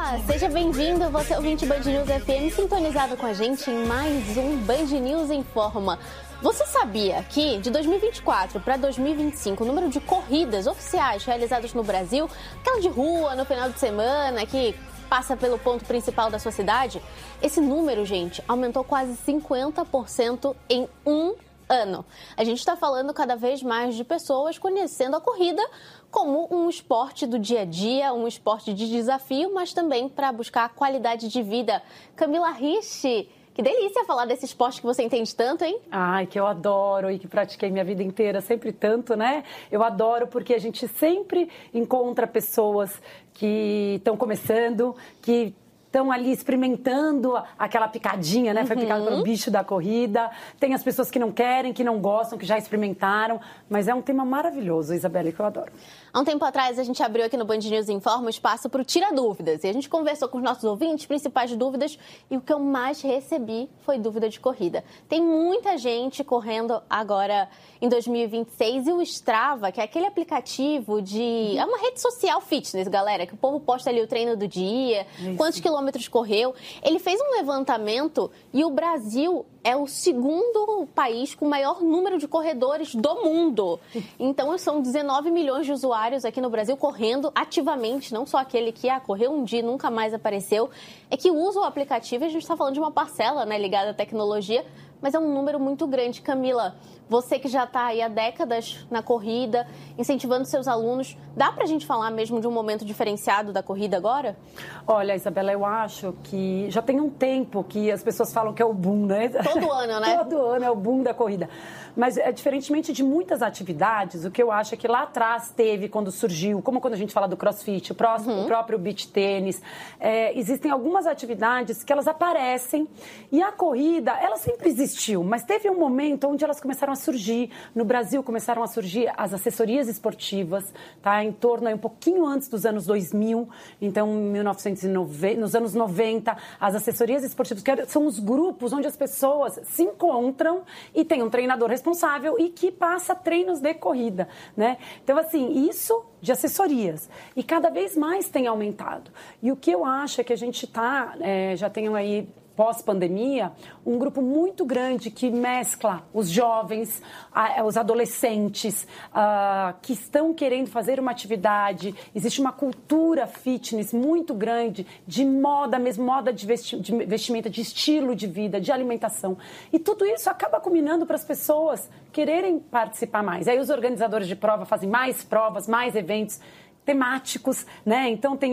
Olá, seja bem-vindo, você ouvinte Band News FM, sintonizado com a gente em mais um Band News Informa. Você sabia que de 2024 para 2025 o número de corridas oficiais realizadas no Brasil, aquela de rua no final de semana, que passa pelo ponto principal da sua cidade, esse número, gente, aumentou quase 50% em um ano. A gente está falando cada vez mais de pessoas conhecendo a corrida como um esporte do dia a dia, um esporte de desafio, mas também para buscar qualidade de vida. Camila Ricci, que delícia falar desse esporte que você entende tanto, hein? Ai, que eu adoro e que pratiquei minha vida inteira, sempre tanto, né? Eu adoro porque a gente sempre encontra pessoas que estão começando, que estão ali experimentando aquela picadinha, né? Foi picado pelo bicho da corrida. Tem as pessoas que não querem, que não gostam, que já experimentaram. Mas é um tema maravilhoso, Isabelle, que eu adoro. Há um tempo atrás, a gente abriu aqui no Band News Informa o espaço para o Tira Dúvidas. E a gente conversou com os nossos ouvintes, principais dúvidas, e o que eu mais recebi foi dúvida de corrida. Tem muita gente correndo agora em 2026 e o Strava, que é aquele aplicativo de... É uma rede social fitness, galera, que o povo posta ali o treino do dia, quantos quilômetros correu. Ele fez um levantamento e o Brasil é o segundo país com o maior número de corredores do mundo. Então, são 19 milhões de usuários aqui no Brasil correndo ativamente, não só aquele que correu um dia e nunca mais apareceu, é que usa o aplicativo, e a gente está falando de uma parcela, né, ligada à tecnologia, mas é um número muito grande. Camila, você que já está aí há décadas na corrida, incentivando seus alunos, dá para a gente falar mesmo de um momento diferenciado da corrida agora? Olha, Isabela, eu acho que já tem um tempo que as pessoas falam que é o boom, né? Todo ano, né? Todo ano é o boom da corrida. Mas, diferentemente de muitas atividades, o que eu acho é que lá atrás teve, quando surgiu, como quando a gente fala do crossfit, o próprio beach tênis, existem algumas atividades que elas aparecem e a corrida, ela sempre existiu, mas teve um momento onde elas começaram a surgir. No Brasil começaram a surgir as assessorias esportivas, tá? Em torno, um pouquinho antes dos anos 2000, então 1990, nos anos 90, as assessorias esportivas, que são os grupos onde as pessoas se encontram e tem um treinador responsável e que passa treinos de corrida, né? Então, assim, isso de assessorias. E cada vez mais tem aumentado. E o que eu acho é que a gente já tem aí, pós-pandemia, um grupo muito grande que mescla os jovens, os adolescentes, que estão querendo fazer uma atividade. Existe uma cultura fitness muito grande de moda mesmo, moda de vestimenta, de estilo de vida, de alimentação. E tudo isso acaba culminando para as pessoas quererem participar mais. Aí os organizadores de prova fazem mais provas, mais eventos temáticos, né? Então tem